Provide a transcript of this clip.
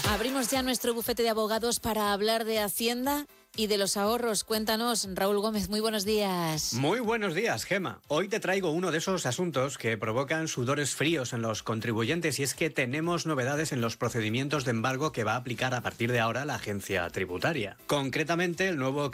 Abrimos ya nuestro bufete de abogados para hablar de Hacienda y de los ahorros. Cuéntanos, Raúl Gómez, muy buenos días. Muy buenos días, Gema. Hoy te traigo uno de esos asuntos que provocan sudores fríos en los contribuyentes, y es que tenemos novedades en los procedimientos de embargo que va a aplicar a partir de ahora la agencia tributaria. Concretamente, el nuevo